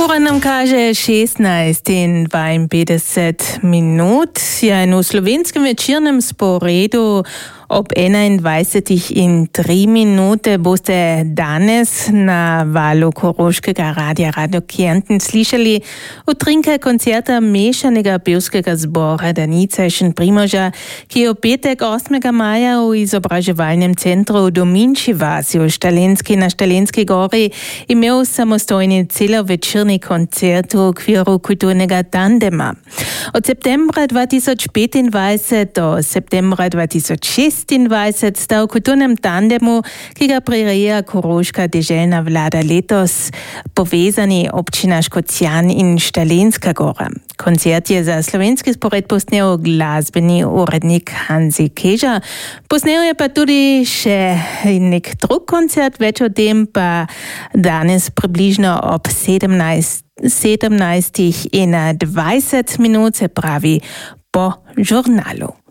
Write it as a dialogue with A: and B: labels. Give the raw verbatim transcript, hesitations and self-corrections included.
A: Ura nam kaže šestnajst in dvainpetdeset minut. Ja, in v slovenskem večernem sporedu ob enaindvajsetih in tri minute boste danes na valu Koroškega radia Radio Kärnten slišali utrinke koncerta mešanega pevskega zbora Danica in Primoža, ki je v petek osmega maja v izobraževalnem centru v Dominči vasi v Štalenski na Štalenski gori imel samostojni celovečerni koncert v okviru kulturnega tandema. Od septembra dva tisoč petindvajset do septembra dva tisoč šestindvajset sta v kulturnem tandemu, ki ga prireja Koroška deželna vlada, letos povezani občina Škocjan in Štalenska gora. Koncert je za slovenski spored posnel glasbeni urednik Hanzi Keža. Posnel je pa tudi še nek drug koncert, več o tem pa danes približno ob sedemnajst, sedemnajstih in dvajset minut, se pravi po žurnalu.